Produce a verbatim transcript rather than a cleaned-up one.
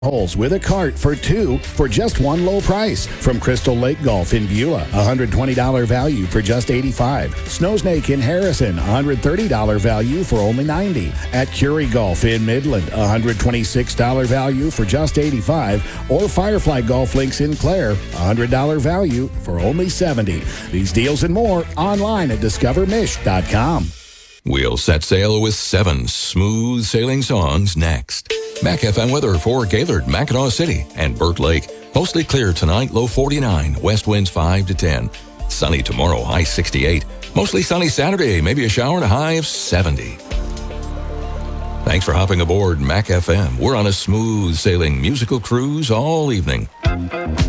holes with a cart for two for just one low price. From Crystal Lake Golf in Beulah, one hundred twenty dollars value for just eighty-five dollars. Snowsnake in Harrison, one hundred thirty dollars value for only ninety dollars. At Curie Golf in Midland, one hundred twenty-six dollars value for just eighty-five dollars. Or Firefly Golf Links in Clare, one hundred dollars value for only seventy dollars. These deals and more online at discover mish dot com. We'll set sail with seven smooth sailing songs next. Mac F M weather for Gaylord, Mackinac City, and Burt Lake. Mostly clear tonight, low forty-nine. West winds five to ten. Sunny tomorrow, high sixty-eight. Mostly sunny Saturday, maybe a shower and a high of seventy. Thanks for hopping aboard Mac F M. We're on a smooth sailing musical cruise all evening.